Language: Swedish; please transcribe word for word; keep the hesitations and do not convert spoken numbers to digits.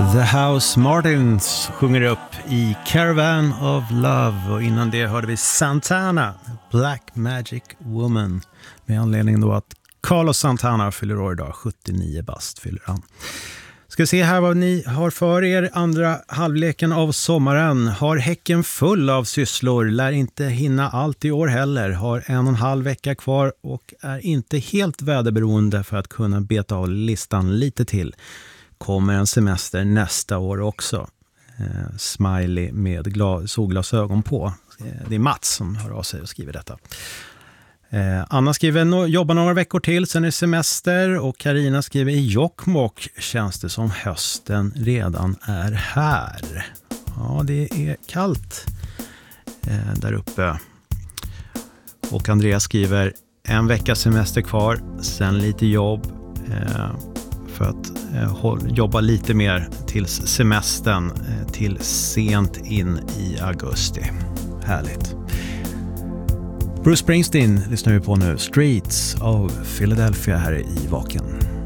The House Martins sjunger upp i Caravan of Love, och innan det hörde vi Santana, Black Magic Woman, med anledning då att Carlos Santana fyller år idag, sjuttionio bast fyller han. Ska se här vad ni har för er andra halvleken av sommaren. Har häcken full av sysslor, lär inte hinna allt i år heller. Har en och en halv vecka kvar och är inte helt väderberoende för att kunna beta av listan lite till. Kommer en semester nästa år också. Eh, smiley med gla- solglasögon på. Eh, det är Mats som hör av sig och skriver detta. Eh, Anna skriver no- jobbar några veckor till, sen är semester, och Karina skriver i Jokkmokk känns det som hösten redan är här. Ja, det är kallt eh, där uppe. Och Andreas skriver en vecka semester kvar, sen lite jobb eh, för att eh, håll, jobba lite mer tills semestern eh, till sent in i augusti. Härligt. Bruce Springsteen lyssnar vi på nu. Streets of Philadelphia här i Vaken.